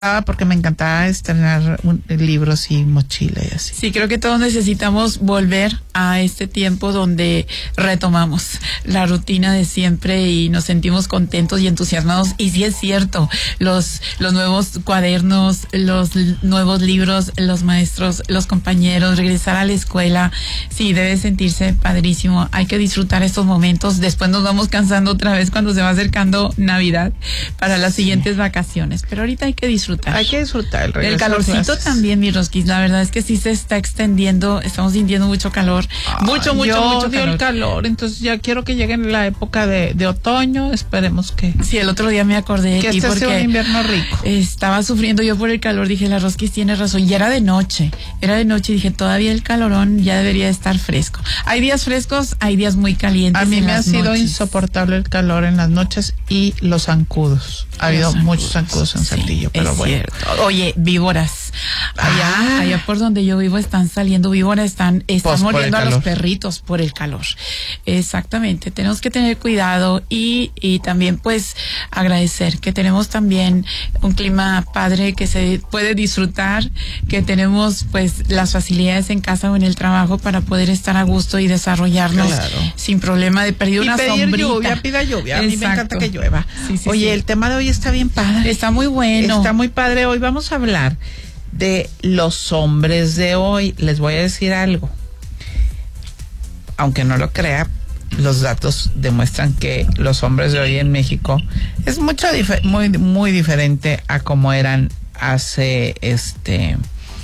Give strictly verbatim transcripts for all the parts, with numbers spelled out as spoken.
porque me encantaba estrenar un, libros y mochila y así. Sí, creo que todos necesitamos volver a este tiempo donde retomamos la rutina de siempre y nos sentimos contentos y entusiasmados. Y sí es cierto, los los nuevos cuadernos, los nuevos libros, los maestros, los compañeros, regresar a la escuela, sí, debe sentirse padrísimo. Hay que disfrutar estos momentos. Después nos vamos cansando otra vez cuando se va acercando Navidad para las sí. siguientes vacaciones. Pero ahorita hay que disfrutar. Hay que disfrutar el regreso. El calorcito también, mi Rosquis, la verdad es que sí se está extendiendo, estamos sintiendo mucho calor, Ay, mucho, mucho, yo mucho odio calor. el calor, entonces ya quiero que llegue la época de, de otoño, esperemos que... Sí, el otro día me acordé de que ti este porque sea un invierno rico. Estaba sufriendo yo por el calor, dije, la Rosquis tiene razón, y era de noche, era de noche, dije, todavía el calorón ya debería estar fresco. Hay días frescos, hay días muy calientes. A mí me ha sido noches. insoportable el calor en las noches y los zancudos. Ha habido zancudos. muchos zancudos en Saltillo, sí, pero es bueno. Cierto. Oye, víboras. Allá, ah. allá por donde yo vivo están saliendo víboras, están, están pues muriendo a calor. los perritos por el calor. Exactamente, tenemos que tener cuidado y, y también pues agradecer que tenemos también un clima padre que se puede disfrutar, que tenemos pues las facilidades en casa o en el trabajo para poder estar a gusto y desarrollarnos claro. sin problema de pedir y una pedir sombrita. lluvia, pida lluvia. A mí Exacto. me encanta que llueva. Sí, sí, Oye, sí. el tema de hoy está bien padre. Está muy bueno. Está muy padre. Hoy vamos a hablar de los hombres de hoy. Les voy a decir algo. Aunque no lo crea, los datos demuestran que los hombres de hoy en México es mucho dif- muy muy diferente a como eran hace este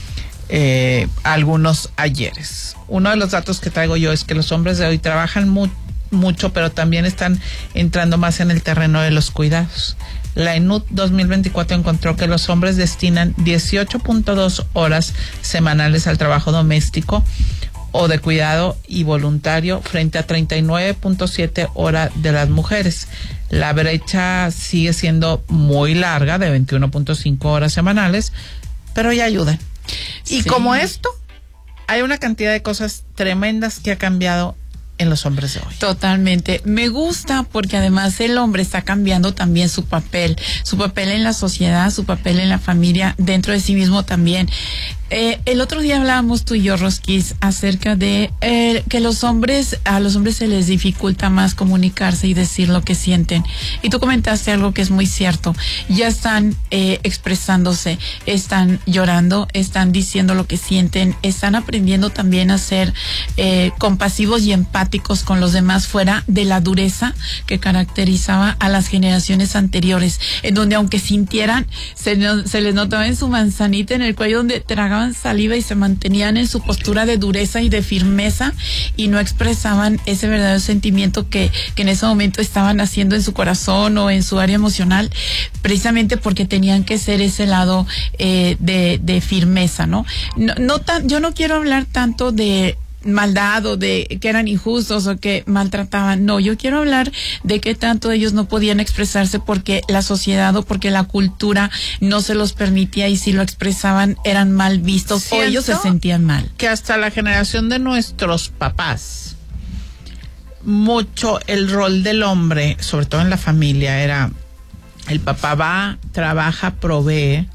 eh, algunos ayeres. Uno de los datos que traigo yo es que los hombres de hoy trabajan mu- mucho, pero también están entrando más en el terreno de los cuidados. La E N U D dos mil veinticuatro encontró que los hombres destinan dieciocho punto dos horas semanales al trabajo doméstico o de cuidado y voluntario frente a treinta y nueve punto siete horas de las mujeres. La brecha sigue siendo muy larga, de veintiuno punto cinco horas semanales, pero ya ayudan. Y sí. como esto, hay una cantidad de cosas tremendas que ha cambiado en los hombres de hoy. Totalmente. Me gusta porque además el hombre está cambiando también su papel, su papel en la sociedad, su papel en la familia, dentro de sí mismo también. Eh, el otro día hablábamos tú y yo, Rosquis, acerca de eh, que los hombres, a los hombres se les dificulta más comunicarse y decir lo que sienten. Y tú comentaste algo que es muy cierto. Ya están eh, expresándose, están llorando, están diciendo lo que sienten, están aprendiendo también a ser eh, compasivos y empáticos con los demás, fuera de la dureza que caracterizaba a las generaciones anteriores, en donde aunque sintieran, se, no, se les notaba en su manzanita, en el cuello, donde tragaban saliva y se mantenían en su postura de dureza y de firmeza y no expresaban ese verdadero sentimiento que, que en ese momento estaban haciendo en su corazón o en su área emocional, precisamente porque tenían que ser ese lado eh, de, de firmeza, ¿no? No, no tan, yo no quiero hablar tanto de maldad o de que eran injustos o que maltrataban. No, yo quiero hablar de que tanto ellos no podían expresarse porque la sociedad o porque la cultura no se los permitía, y si lo expresaban eran mal vistos. Siento o ellos se sentían mal. Que hasta la generación de nuestros papás, mucho el rol del hombre, sobre todo en la familia, era el papá va, trabaja, provee,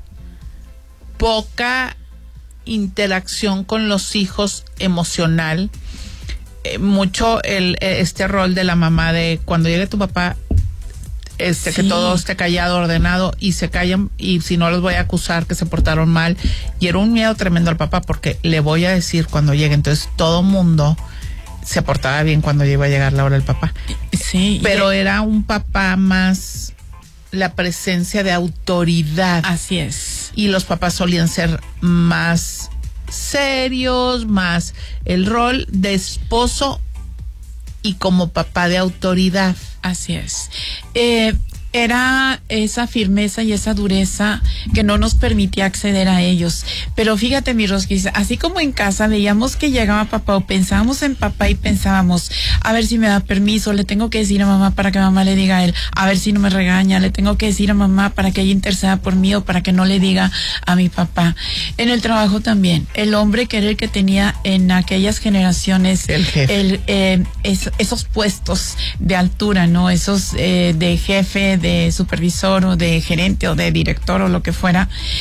poca interacción con los hijos emocional, eh, mucho el este rol de la mamá de cuando llegue tu papá, este sí. que todo esté callado, ordenado, y se callan, y si no los voy a acusar que se portaron mal, y era un miedo tremendo al papá porque le voy a decir cuando llegue. Entonces todo mundo se portaba bien cuando iba a llegar la hora del papá, sí, pero era un papá más la presencia de autoridad. Así es. Y los papás solían ser más serios, más el rol de esposo y como papá de autoridad. Así es. Eh, era esa firmeza y esa dureza que no nos permitía acceder a ellos. Pero fíjate, mi Rosquis, así como en casa veíamos que llegaba papá o pensábamos en papá y pensábamos, a ver si me da permiso, le tengo que decir a mamá para que mamá le diga a él, a ver si no me regaña, le tengo que decir a mamá para que ella interceda por mí o para que no le diga a mi papá. En el trabajo también, el hombre que era el que tenía en aquellas generaciones el jefe. El, eh, es, esos puestos de altura, ¿no? Esos eh, de jefe, de supervisor o de gerente o de director o lo que fuera,